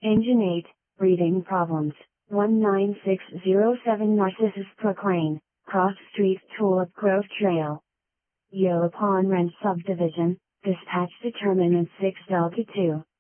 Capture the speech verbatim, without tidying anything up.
Engine eight, breathing problems, one nine six zero seven Narcissus Proclane, Cross Street Tulip Grove Trail. Yellow Pond Ranch Subdivision, dispatch determinant six Delta two.